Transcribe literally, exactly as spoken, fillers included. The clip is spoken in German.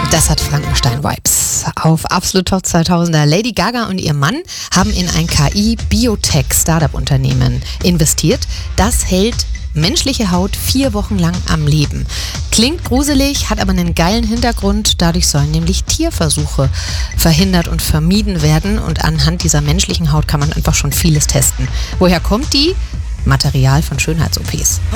Das hat Frankenstein-Vibes. Auf Absolut Top zweitausender. Lady Gaga und ihr Mann haben in ein K I-Biotech-Startup-Unternehmen investiert. Das hält menschliche Haut vier Wochen lang am Leben. Klingt gruselig, hat aber einen geilen Hintergrund. Dadurch sollen nämlich Tierversuche verhindert und vermieden werden. Und anhand dieser menschlichen Haut kann man einfach schon vieles testen. Woher kommt die? Material von Schönheits-O Ps.